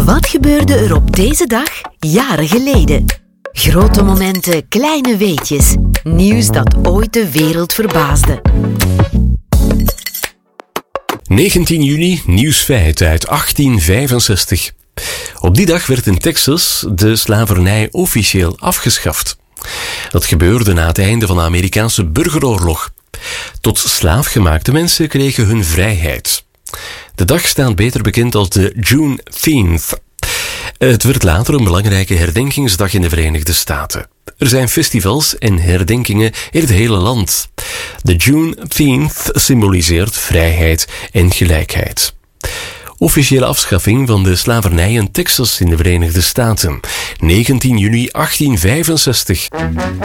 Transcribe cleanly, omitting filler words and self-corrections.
Wat gebeurde er op deze dag jaren geleden? Grote momenten, kleine weetjes. Nieuws dat ooit de wereld verbaasde. 19 juni, nieuwsfeit uit 1865. Op die dag werd in Texas de slavernij officieel afgeschaft. Dat gebeurde na het einde van de Amerikaanse burgeroorlog. Tot slaafgemaakte mensen kregen hun vrijheid. De dag staat beter bekend als de Juneteenth. Het werd later een belangrijke herdenkingsdag in de Verenigde Staten. Er zijn festivals en herdenkingen in het hele land. De Juneteenth symboliseert vrijheid en gelijkheid. Officiële afschaffing van de slavernij in Texas in de Verenigde Staten. 19 juni 1865.